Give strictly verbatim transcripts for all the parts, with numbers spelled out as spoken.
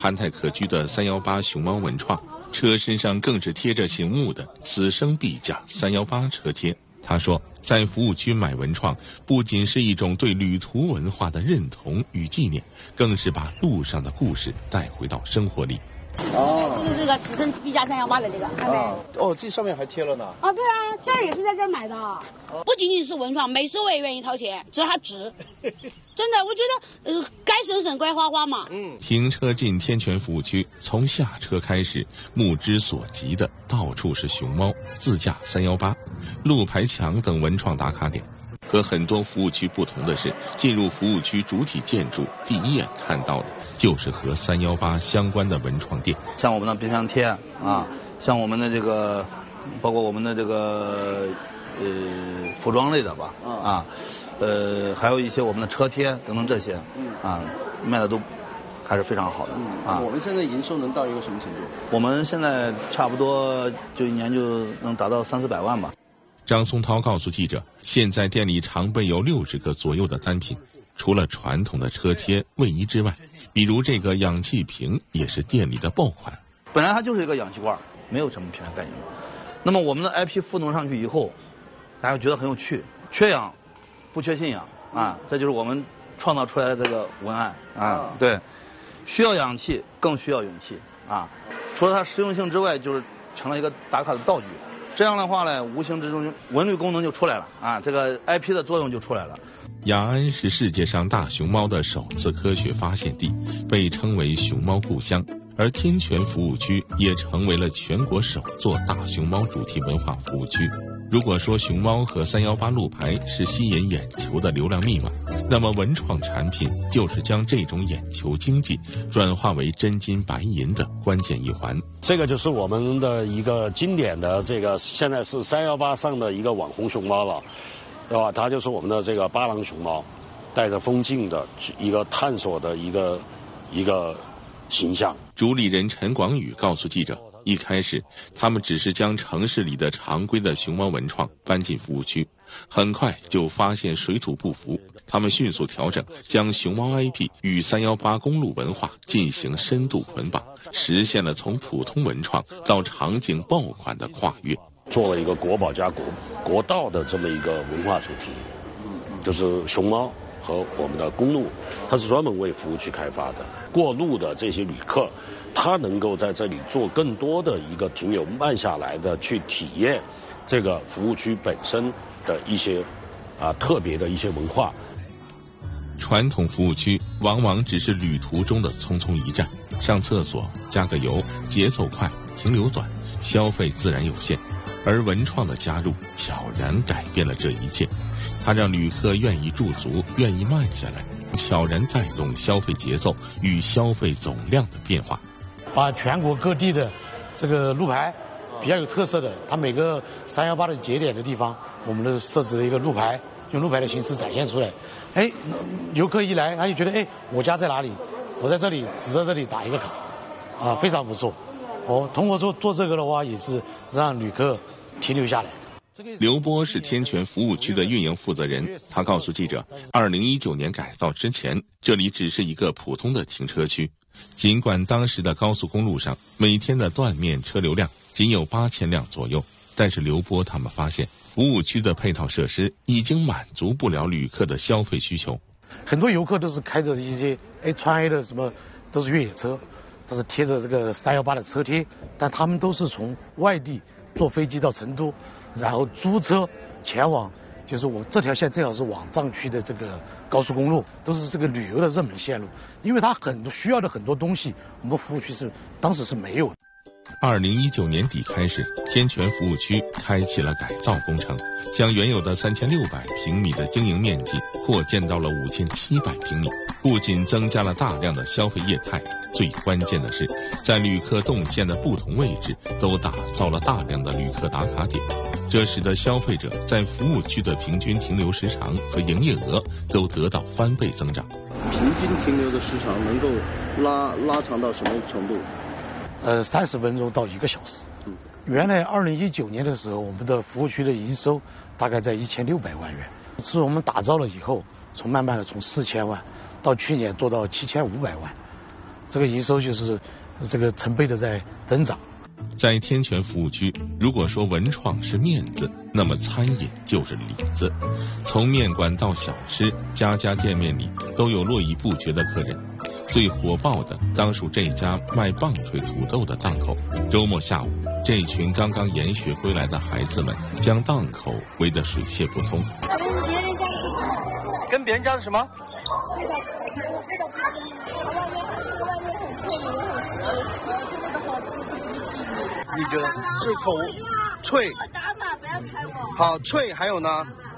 憨态可掬的三一八熊猫文创，车身上更是贴着醒目的“此生必驾三一八”车贴。他说，在服务区买文创不仅是一种对旅途文化的认同与纪念，更是把路上的故事带回到生活里。 哦，这就是个此生必驾三一八的这个，看没？ 哦，这上面还贴了呢。 啊，对啊，这儿也是在这儿买的，不仅仅是文创，美食我也愿意掏钱，只要它值。真的，我觉得呃，该省省，该花花嘛。 嗯。停车进天泉服务区，从下车开始，目之所及的到处是熊猫、自驾三一八、路牌墙等文创打卡点。和很多服务区不同的是，进入服务区主体建筑，第一眼看到的就是和三一八相关的文创店， 像我们的冰箱贴啊，像我们的这个，包括我们的这个呃服装类的吧，啊，呃还有一些我们的车贴等等这些，啊，卖的都还是非常好的啊。 我们现在营收能到一个什么程度？ 我们现在差不多就一年就能达到三四百万吧。 张松涛告诉记者，现在店里常备有六十个左右的单品，除了传统的车贴、卫衣之外，比如这个氧气瓶也是店里的爆款。 本来它就是一个氧气罐，没有什么品牌概念。那么我们的 I P 赋能上去以后，大家觉得很有趣，缺氧不缺信仰啊，这就是我们创造出来的这个文案啊。对，需要氧气，更需要勇气啊。除了它实用性之外，就是成了一个打卡的道具。这样的话呢，无形之中文旅功能就出来了啊，这个 I P 的作用就出来了。 雅安是世界上大熊猫的首次科学发现地，被称为熊猫故乡，而天泉服务区也成为了全国首座大熊猫主题文化服务区。如果说熊猫和三一八路牌是吸引眼球的流量密码，那么文创产品就是将这种眼球经济转化为真金白银的关键一环。 这个就是我们的一个经典的这个，现在是三一八上的一个网红熊猫了，对吧？它就是我们的这个巴郎熊猫，带着风镜的一个探索的一个一个形象。 主理人陈广宇告诉记者，一开始他们只是将城市里的常规的熊猫文创搬进服务区，很快就发现水土不服，他们迅速调整，将熊猫 I P 与三一八公路文化进行深度捆绑，实现了从普通文创到场景爆款的跨越， 做了一个国宝加国国道的这么一个文化主题，就是熊猫和我们的公路，它是专门为服务区开发的。过路的这些旅客，他能够在这里做更多的一个停留，慢下来的去体验这个服务区本身的一些啊特别的一些文化。 传统服务区往往只是旅途中的匆匆一站，上厕所、加个油，节奏快，停留短，消费自然有限。而文创的加入悄然改变了这一切，它让旅客愿意驻足，愿意慢下来，悄然带动消费节奏与消费总量的变化。 把全国各地的这个路牌比较有特色的，它每个三一八的节点的地方，我们都设置了一个路牌，用路牌的形式展现出来。哎，游客一来，他就觉得哎，我家在哪里？我在这里，只在这里打一个卡，啊，非常不错。哦，通过做做这个的话，也是让旅客停留下来。 刘波是天泉服务区的运营负责人，他告诉记者，二零一九年改造之前，这里只是一个普通的停车区。尽管当时的高速公路上每天的断面车流量仅有八千辆左右，但是刘波他们发现，服务区的配套设施已经满足不了旅客的消费需求。 很多游客都是开着一些哎川 A 的什么，都是越野车，都是贴着这个三一八的车贴，但他们都是从外地坐飞机到成都，然后租车前往，就是我这条线正好是往藏区的这个高速公路，都是这个旅游的热门线路，因为它很多需要的很多东西，我们服务区是当时是没有的。 二零一九年底开始，天泉服务区开启了改造工程，将原有的三千六百平米的经营面积扩建到了五千七百平米，不仅增加了大量的消费业态，最关键的是，在旅客动线的不同位置都打造了大量的旅客打卡点，这使得消费者在服务区的平均停留时长和营业额都得到翻倍增长。 平均停留的时长能够拉拉长到什么程度？ 呃，三十分钟到一个小时。嗯，原来二零一九年的时候，我们的服务区的营收大概在一千六百万元，是我们打造了以后，从慢慢的从四千万到去年做到七千五百万， 这个营收就是这个成倍的在增长。 在天泉服务区，如果说文创是面子，那么餐饮就是里子。从面馆到小吃，家家店面里都有络绎不绝的客人。最火爆的当属这家卖棒槌土豆的档口。周末下午，这群刚刚研学归来的孩子们将档口围得水泄不通。 跟别人家的什么？你觉得是口脆？好脆，还有呢？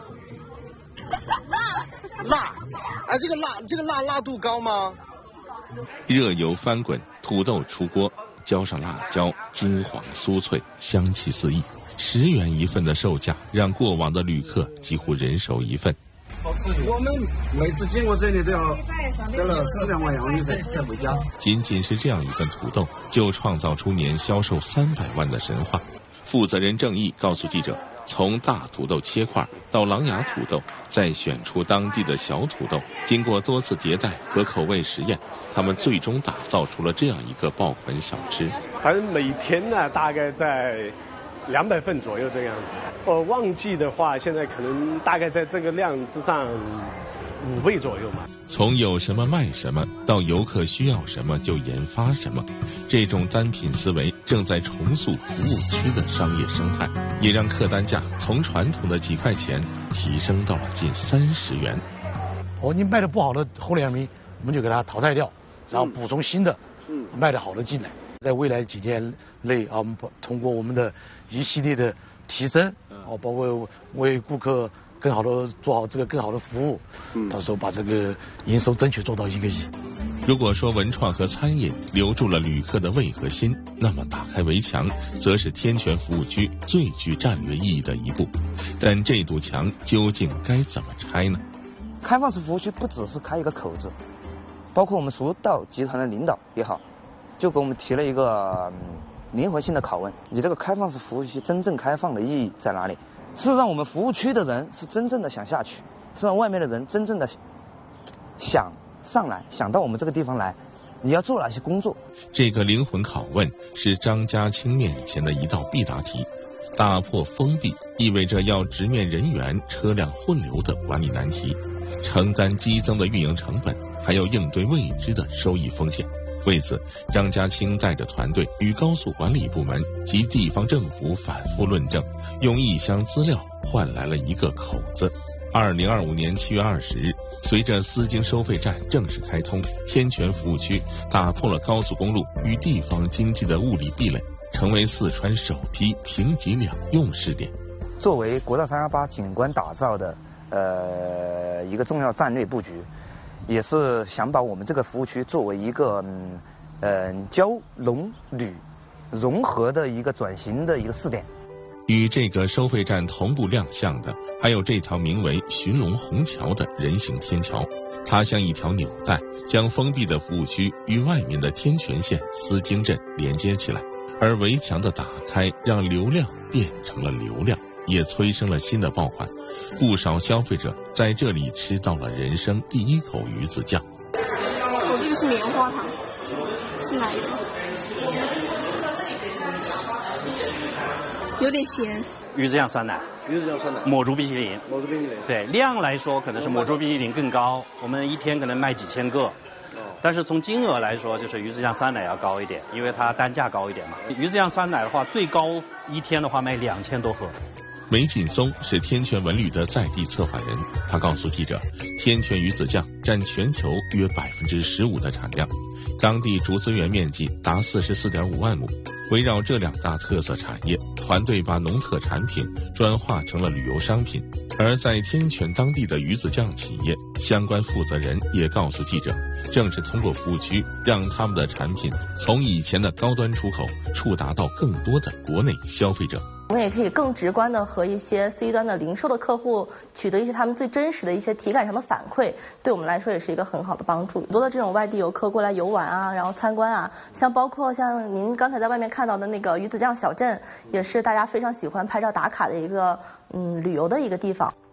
辣辣，哎，这个辣这个辣辣度高吗？ 热油翻滚，土豆出锅，浇上辣椒，金黄酥脆，香气四溢。十元一份的售价，让过往的旅客几乎人手一份。 我们每次经过这里都要带了四两碗洋芋才才回家。 仅仅是这样一份土豆，就创造出年销售三百万的神话。负责人郑毅告诉记者，从大土豆切块到狼牙土豆，再选出当地的小土豆，经过多次迭代和口味实验，他们最终打造出了这样一个爆款小吃。 反正每天呢，大概在两百份左右这个样子。呃，旺季的话，现在可能大概在这个量之上五倍左右嘛。 从有什么卖什么到游客需要什么就研发什么，这种单品思维正在重塑服务区的商业生态，也让客单价从传统的几块钱提升到了近三十元。 哦，你卖的不好的后两名，我们就给它淘汰掉，然后补充新的，嗯，卖的好的进来。在未来几年内啊，我们通过我们的一系列的提升，哦，包括为顾客更好的做好这个更好的服务，到时候把这个营收争取做到一个亿。 如果说文创和餐饮留住了旅客的胃和心，那么打开围墙则是天泉服务区最具战略意义的一步。但这堵墙究竟该怎么拆呢？ 开放式服务区不只是开一个口子，包括我们蜀道集团的领导也好，就给我们提了一个、嗯、灵活性的拷问：你这个开放式服务区真正开放的意义在哪里？是让我们服务区的人是真正的想下去，是让外面的人真正的想上来，想到我们这个地方来，你要做哪些工作？ 这个灵魂拷问是张家清面前的一道必答题。打破封闭意味着要直面人员、车辆混流的管理难题，承担激增的运营成本，还要应对未知的收益风险。为此，张家清带着团队与高速管理部门及地方政府反复论证，用一箱资料换来了一个口子。二零二五年七月二十日，随着丝经收费站正式开通，天泉服务区打破了高速公路与地方经济的物理壁垒，成为四川首批评级两用试点。 作为国道三幺八景观打造的呃一个重要战略布局，也是想把我们这个服务区作为一个嗯呃交农旅融合的一个转型的一个试点。 与这个收费站同步亮相的，还有这条名为寻龙虹桥的人行天桥。它像一条纽带，将封闭的服务区与外面的天泉县丝经镇连接起来。而围墙的打开，让流量变成了流量，也催生了新的爆款。不少消费者在这里吃到了人生第一口鱼子酱。 我这个是棉花糖，是哪一个？有点咸。 鱼子酱酸奶， 鱼子酱酸奶， 抹珠冰淇淋， 抹珠冰淇淋。 对，量来说可能是抹珠冰淇淋更高，我们一天可能卖几千个。但是从金额来说，就是鱼子酱酸奶要高一点，因为它单价高一点嘛。鱼子酱酸奶的话，最高一天的话卖两千多盒。 梅劲松是天泉文旅的在地策划人，他告诉记者，天泉鱼子酱占全球约百分之十五的产量，当地竹丝园面积达四十四点五万亩。围绕这两大特色产业，团队把农特产品转化成了旅游商品。而在天泉当地的鱼子酱企业相关负责人也告诉记者，正是通过服务区，让他们的产品从以前的高端出口触达到更多的国内消费者。 我们也可以更直观的和一些 C 端的零售的客户取得一些他们最真实的一些体感上的反馈，对我们来说也是一个很好的帮助。很多的这种外地游客过来游玩啊，然后参观啊，像包括像您刚才在外面看到的那个鱼子酱小镇，也是大家非常喜欢拍照打卡的一个嗯旅游的一个地方。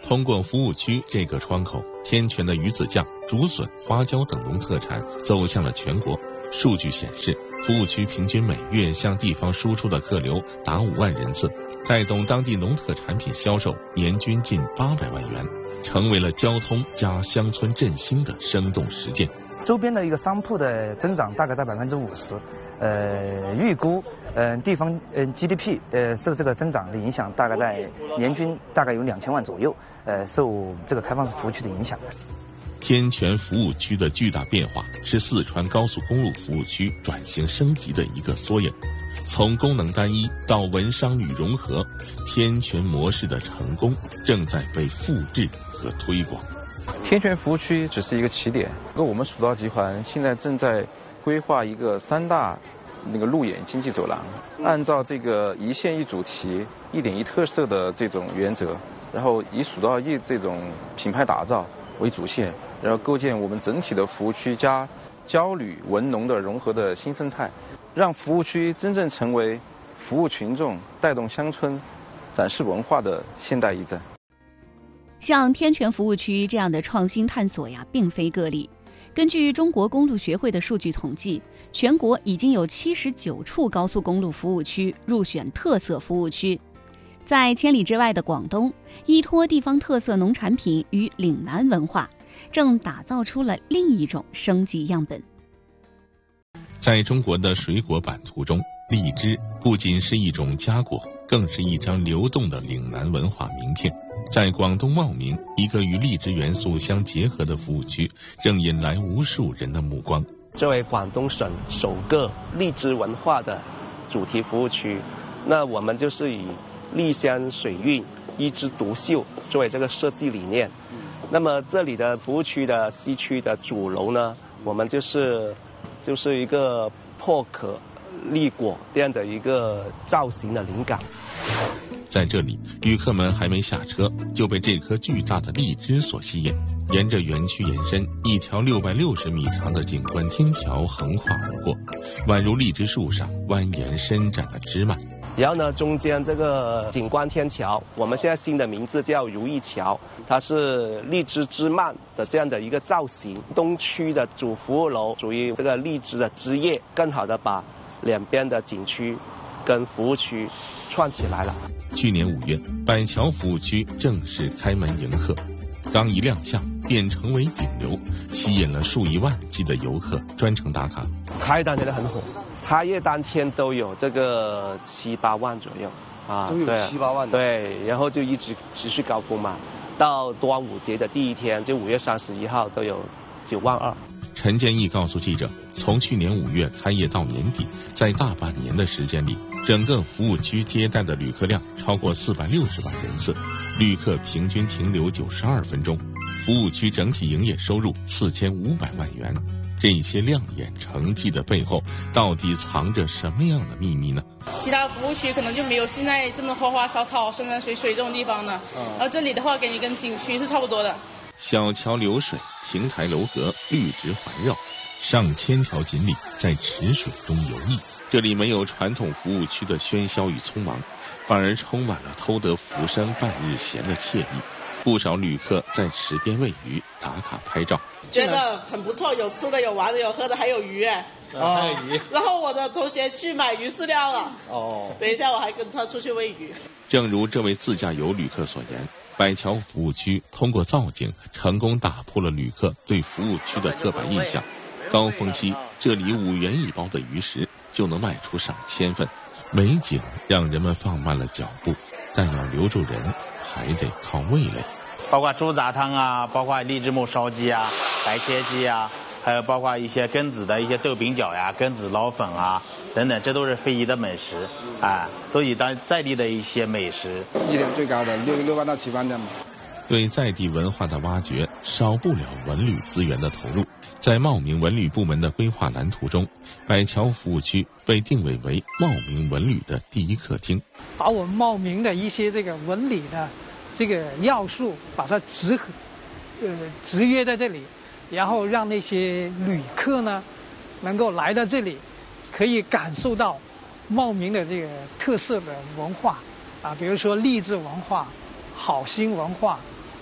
通过服务区这个窗口，天全的鱼子酱、竹笋、花椒等农特产走向了全国。数据显示，服务区平均每月向地方输出的客流达五万人次，带动当地农特产品销售年均近八百万元，成为了交通加乡村振兴的生动实践。 周边的一个商铺的增长大概在百分之五十，呃，预估，呃，地方呃 G D P 呃受这个增长的影响，大概在年均大概有两千万左右，呃，受这个开放式服务区的影响。 天全服务区的巨大变化是四川高速公路服务区转型升级的一个缩影。从功能单一到文商旅融合，天全模式的成功正在被复制和推广。 天全服务区只是一个起点，我们蜀道集团现在正在规划一个三大那个路演经济走廊，按照这个一线一主题、一点一特色的这种原则，然后以蜀道一这种品牌打造为主线，然后构建我们整体的服务区加郊旅文农的融合的新生态，让服务区真正成为服务群众、带动乡村、展示文化的现代驿站。 像天全服务区这样的创新探索呀，并非个例。根据中国公路学会的数据统计，全国已经有七十九处高速公路服务区入选特色服务区。在千里之外的广东，依托地方特色农产品与岭南文化，正打造出了另一种升级样本。 在中国的水果版图中，荔枝不仅是一种佳果，更是一张流动的岭南文化名片。在广东茂名，一个与荔枝元素相结合的服务区，正引来无数人的目光。 作为广东省首个荔枝文化的主题服务区，那我们就是以荔香水韵、一枝独秀作为这个设计理念。那么这里的服务区的西区的主楼呢，我们就是就是一个破壳荔果这样的一个造型的灵感。 在这里，旅客们还没下车就被这颗巨大的荔枝所吸引。沿着园区延伸，一条六百六十米长的景观天桥横跨而过，宛如荔枝树上蜿蜒伸展的枝蔓。 然后呢，中间这个景观天桥，我们现在新的名字叫如意桥，它是荔枝枝蔓的这样的一个造型。东区的主服务楼属于这个荔枝的枝叶，更好的把两边的景区跟服务区串起来了。 去年五月，板桥服务区正式开门迎客，刚一亮相便成为顶流，吸引了数以万计的游客专程打卡。 开当天的很火，开业当天都有这个七八万左右啊， 都有七八万的。 对，然后就一直持续高峰嘛，到端午节的第一天，就五月三十一号都有九万二。 陈建义告诉记者，从去年五月开业到年底，在大半年的时间里，整个服务区接待的旅客量超过四百六十万人次，旅客平均停留九十二分钟，服务区整体营业收入四千五百万元。这些亮眼成绩的背后，到底藏着什么样的秘密呢？ 其他服务区可能就没有现在这么花花草草、山山水水这种地方呢。嗯、然后这里的话，感觉跟景区是差不多的。 小桥流水，亭台楼阁，绿植环绕，上千条锦鲤在池水中游弋。这里没有传统服务区的喧嚣与匆忙，反而充满了偷得浮生半日闲的惬意。不少旅客在池边喂鱼打卡拍照， 觉得很不错，有吃的有玩的有喝的还有鱼哎， 啊，还有鱼。 然后我的同学去买鱼饲料了，哦，等一下我还跟他出去喂鱼。 正如这位自驾游旅客所言，板桥服务区通过造景成功打破了旅客对服务区的刻板印象。高峰期这里五元一包的鱼食就能卖出上千份，美景让人们放慢了脚步，但要留住人还得靠味蕾。 包括猪杂汤啊，包括荔枝木烧鸡啊，白切鸡啊，还有包括一些根子的一些豆饼饺呀、根子捞粉啊等等，这都是非遗的美食啊，都以当在地的一些美食。 一点最高的六六万到七万这样。 对在地文化的挖掘，少不了文旅资源的投入。在茂名文旅部门的规划蓝图中，板桥服务区被定位为茂名文旅的第一客厅， 把我们茂名的一些这个文旅的这个要素，把它集合，呃，集约在这里，然后让那些旅客呢，能够来到这里，可以感受到茂名的这个特色的文化啊，比如说荔枝文化、好心文化、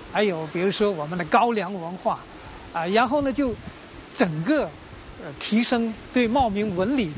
还有比如说我们的高粱文化，啊，然后呢就整个呃提升对茂名文理